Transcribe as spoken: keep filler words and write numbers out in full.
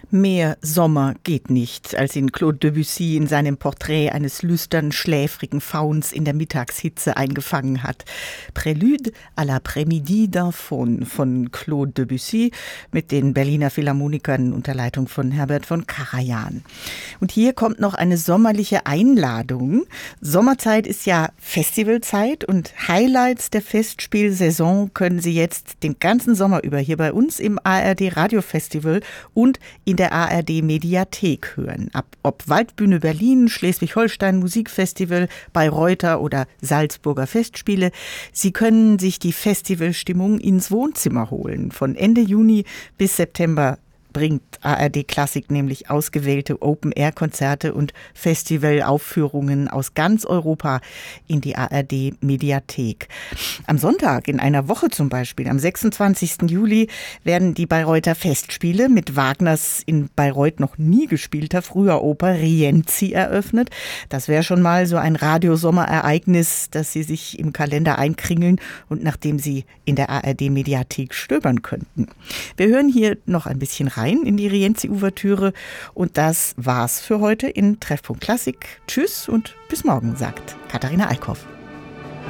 Mehr Sommer geht nicht, als ihn Claude Debussy in seinem Porträt eines lüstern, schläfrigen Fauns in der Mittagshitze eingefangen hat. Prélude à l'après-midi d'un Faune von Claude Debussy mit den Berliner Philharmonikern unter Leitung von Herbert von Karajan. Und hier kommt noch eine sommerliche Einladung. Sommerzeit ist ja Festivalzeit und Highlights der Festspielsaison können Sie jetzt den ganzen Sommer über hier bei uns im A R D Radiofestival und in der A R D Mediathek hören. Ab, ob Waldbühne Berlin, Schleswig-Holstein Musikfestival, Bayreuther oder Salzburger Festspiele. Sie können sich die Festivalstimmung ins Wohnzimmer holen. Von Ende Juni bis September bringt A R D Klassik nämlich ausgewählte Open-Air-Konzerte und Festivalaufführungen aus ganz Europa in die A R D Mediathek. Am Sonntag in einer Woche zum Beispiel, am sechsundzwanzigsten Juli, werden die Bayreuther Festspiele mit Wagners in Bayreuth noch nie gespielter früher Oper Rienzi eröffnet. Das wäre schon mal so ein Radiosommerereignis, das Sie sich im Kalender einkringeln und nachdem Sie in der A R D Mediathek stöbern könnten. Wir hören hier noch ein bisschen rein in die Rienzi-Ouvertüre. Und das war's für heute in Treffpunkt Klassik. Tschüss und bis morgen, sagt Katharina Eickhoff.